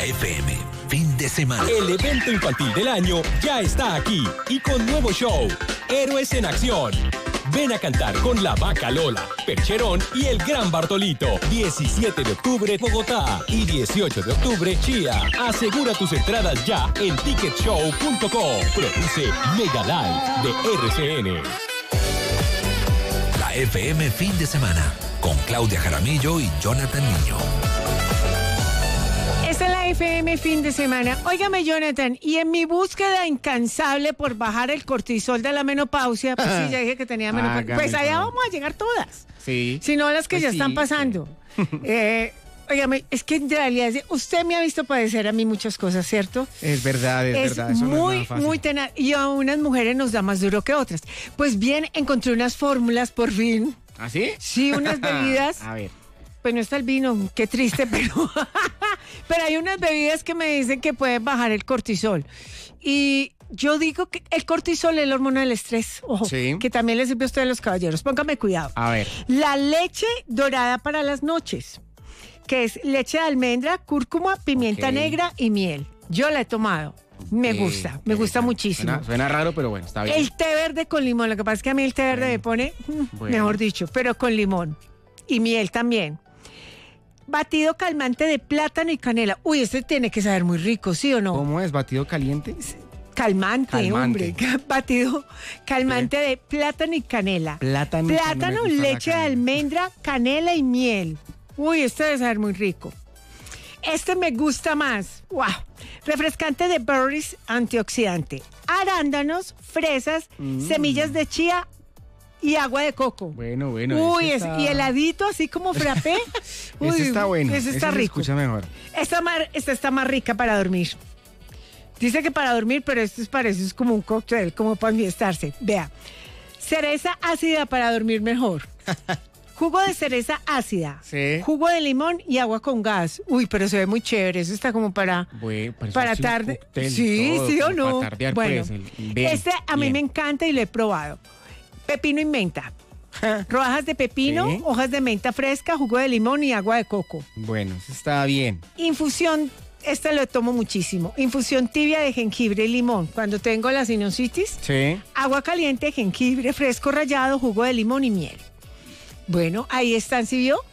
La FM, fin de semana. El evento infantil del año ya está aquí y con nuevo show, Héroes en Acción. Ven a cantar con la Vaca Lola, Percherón y el Gran Bartolito. 17 de octubre, Bogotá. Y 18 de octubre, Chía. Asegura tus entradas ya en ticketshow.com. Produce Mega Live de RCN. La FM, fin de semana. Con Claudia Jaramillo y Jonathan Niño. Esta es la FM fin de semana. Óigame, Jonathan, y en mi búsqueda incansable por bajar el cortisol de la menopausia, pues sí, ya dije que tenía menopausia, pues allá vamos a llegar todas. Sí. Si no las que Pues ya sí, están pasando. Óigame, es que en realidad usted me ha visto padecer a mí muchas cosas, ¿cierto? Es verdad. Eso muy, no es nada fácil. muy tenaz. Y a unas mujeres nos da más duro que otras. Pues bien, encontré unas fórmulas por fin. ¿Ah, sí? Sí, unas bebidas. A ver. Pues no está el vino, qué triste, pero hay unas bebidas que me dicen que pueden bajar el cortisol. Y yo digo que el cortisol es la hormona del estrés, ojo, Sí. que también le sirve a ustedes los caballeros. Póngame cuidado. A ver. La leche dorada para las noches, que es leche de almendra, cúrcuma, pimienta Ok. negra y miel. Yo la he tomado. Me gusta muchísimo. Suena raro, pero bueno, está bien. El té verde con limón, lo que pasa es que a mí el té verde me pone, Bueno. mejor dicho, pero con limón y miel también. Batido calmante de plátano y canela. Uy, este tiene que saber muy rico, ¿sí o no? ¿Cómo es? ¿Batido caliente? Calmante, hombre. Batido calmante de plátano y canela. Plátano, no me Plátano, gusta la leche de canela. almendra, canela y miel. Uy, este debe saber muy rico. Este me gusta más. ¡Wow! Refrescante de berries, antioxidante. Arándanos, fresas, semillas de chía y agua de coco. Bueno. Uy, ese está- y heladito, así como frappé. Uy, Ese está bueno. Ese está se rico. escucha mejor. Esta está más rica para dormir. Dice que para dormir, pero esto parece es como un cóctel, como para enfiestarse. Vea, cereza ácida para dormir mejor. Jugo de cereza ácida. Sí. Jugo de limón y agua con gas. Uy, pero se ve muy chévere. Eso está como para Bueno, pero eso para es un tarde. cóctel y Sí, todo, sí o como no. para tardear, Bueno, pues, bien, este a mí bien. me encanta y lo he probado. Pepino y menta. Rodajas de pepino, Sí. hojas de menta fresca, jugo de limón y agua de coco. Bueno, eso está bien. Infusión, esta lo tomo muchísimo. Infusión tibia de jengibre y limón. Cuando tengo la sinusitis, Sí. agua caliente, jengibre fresco rallado, jugo de limón y miel. Bueno, ahí están, ¿sí vio?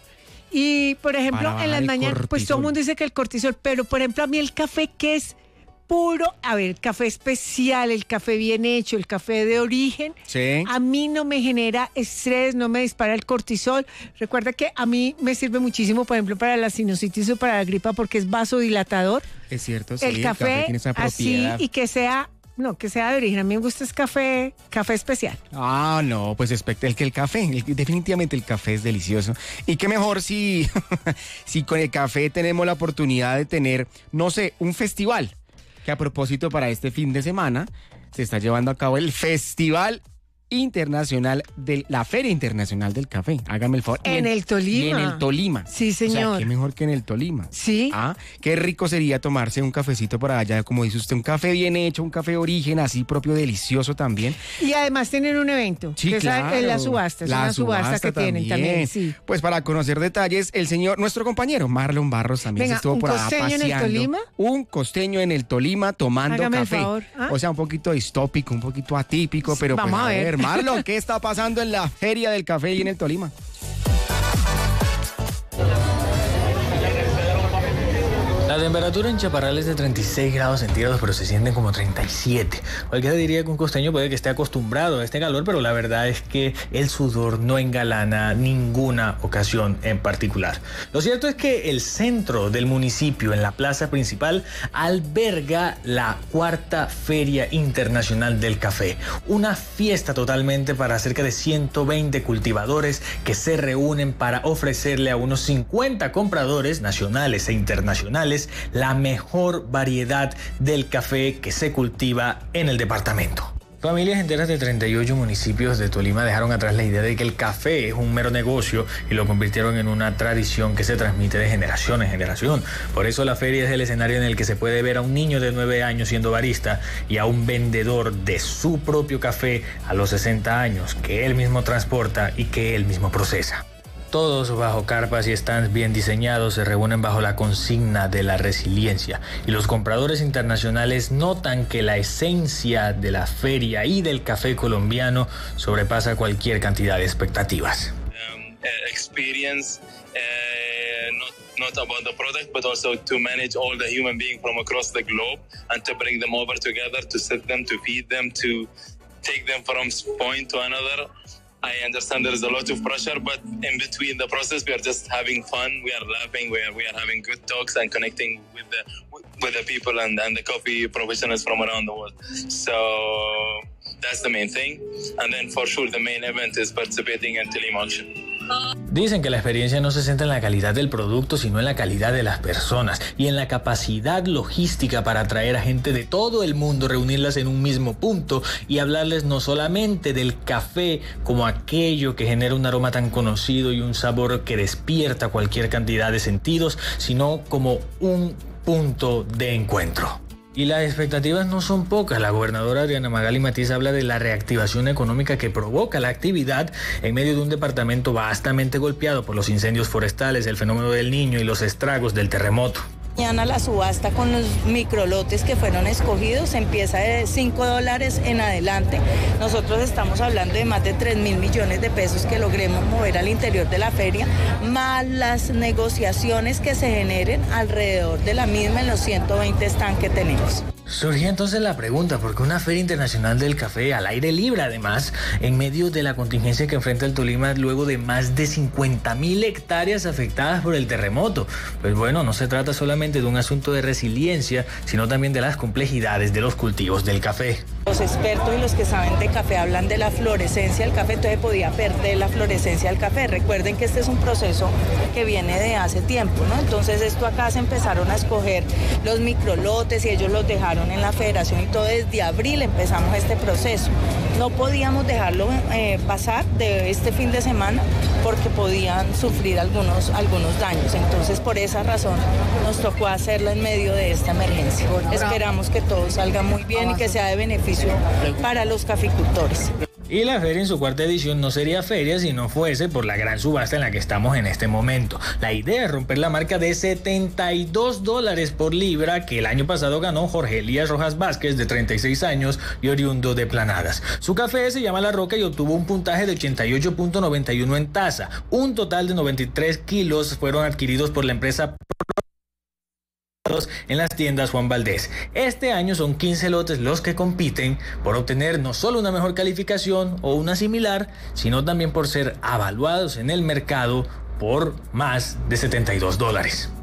Y, por ejemplo, Para en las bajar el mañanas, pues todo cortisol. el mundo dice que el cortisol, pero, por ejemplo, a mí el café que es puro, a ver, el café especial, el café bien hecho, el café de origen, Sí. a mí no me genera estrés, no me dispara el cortisol. Recuerda que a mí me sirve muchísimo, por ejemplo, para la sinusitis o para la gripa, porque es vasodilatador. Es cierto, sí. el café tiene esa así propiedad. y que sea de origen. A mí me gusta es café especial. Ah, no, pues definitivamente el café es delicioso. Y qué mejor si, si con el café tenemos la oportunidad de tener, no sé, un festival. Que a propósito para este fin de semana se está llevando a cabo el Festival Internacional la Feria Internacional del Café. Hágame el favor. En el Tolima. Y en el Tolima. Sí, O sea, señor. qué mejor que en el Tolima. Sí. Ah, qué rico sería tomarse un cafecito para allá, como dice usted, un café bien hecho, un café origen, así propio, delicioso también. Y además tienen un evento. Sí, que claro. es la subasta. Es una subasta que tienen también. Sí. Pues para conocer detalles, nuestro compañero Marlon Barros también Venga, se estuvo ¿un por allá costeño en el paseando. Tolima? Un costeño en el Tolima tomando Hágame el café. favor. ¿Ah? O sea, un poquito distópico, un poquito atípico, pero Vamos pues, a ver. Marlon, ¿qué está pasando en la Feria del Café y en el Tolima? La temperatura en Chaparral es de 36 grados centígrados, pero se sienten como 37. Cualquiera diría que un costeño puede que esté acostumbrado a este calor, pero la verdad es que el sudor no engalana ninguna ocasión en particular. Lo cierto es que el centro del municipio, en la plaza principal, alberga la cuarta Feria Internacional del Café. Una fiesta totalmente para cerca de 120 cultivadores que se reúnen para ofrecerle a unos 50 compradores nacionales e internacionales la mejor variedad del café que se cultiva en el departamento. Familias enteras de 38 municipios de Tolima dejaron atrás la idea de que el café es un mero negocio y lo convirtieron en una tradición que se transmite de generación en generación. Por eso la feria es el escenario en el que se puede ver a un niño de 9 años siendo barista y a un vendedor de su propio café a los 60 años que él mismo transporta y que él mismo procesa. Todos bajo carpas y stands bien diseñados se reúnen bajo la consigna de la resiliencia. Y los compradores internacionales notan que la esencia de la feria y del café colombiano sobrepasa cualquier cantidad de expectativas. Experience, not about the product, but also to manage all the human beings from across the globe and to bring them over together, to sit them, to feed them, to take them from point to another. I understand there is a lot of pressure, but in between the process, we are just having fun. We are laughing. We are having good talks and connecting with the people and the coffee professionals from around the world. So that's the main thing. And then for sure, the main event is participating in Telim Auction. Dicen que la experiencia no se centra en la calidad del producto, sino en la calidad de las personas y en la capacidad logística para atraer a gente de todo el mundo, reunirlas en un mismo punto y hablarles no solamente del café como aquello que genera un aroma tan conocido y un sabor que despierta cualquier cantidad de sentidos, sino como un punto de encuentro. Y las expectativas no son pocas. La gobernadora Adriana Magali Matiz habla de la reactivación económica que provoca la actividad en medio de un departamento vastamente golpeado por los incendios forestales, el fenómeno del Niño y los estragos del terremoto. Mañana la subasta con los microlotes que fueron escogidos empieza de $5 en adelante. Nosotros estamos hablando de más de 3.000 millones de pesos que logremos mover al interior de la feria, más las negociaciones que se generen alrededor de la misma en los 120 stands que tenemos. Surgía entonces la pregunta, ¿por qué una feria internacional del café al aire libre, además, en medio de la contingencia que enfrenta el Tolima luego de más de 50.000 hectáreas afectadas por el terremoto? Pues bueno, no se trata solamente de un asunto de resiliencia, sino también de las complejidades de los cultivos del café. Los expertos y los que saben de café hablan de la florescencia del café, entonces podía perder la florescencia del café. Recuerden que este es un proceso que viene de hace tiempo, ¿no? Entonces esto acá se empezaron a escoger los microlotes y ellos los dejaron en la federación y todo desde abril empezamos este proceso. No podíamos dejarlo pasar de este fin de semana porque podían sufrir algunos daños. Entonces por esa razón nos tocó hacerlo en medio de esta emergencia. Esperamos que todo salga muy bien y que sea de beneficio para los caficultores. Y la feria en su cuarta edición no sería feria si no fuese por la gran subasta en la que estamos en este momento. La idea es romper la marca de $72 por libra que el año pasado ganó Jorge Elías Rojas Vázquez, de 36 años y oriundo de Planadas. Su café se llama La Roca y obtuvo un puntaje de 88.91 en taza. Un total de 93 kilos fueron adquiridos por la empresa en las tiendas Juan Valdés. Este año son 15 lotes los que compiten por obtener no solo una mejor calificación o una similar, sino también por ser avaluados en el mercado por más de $72.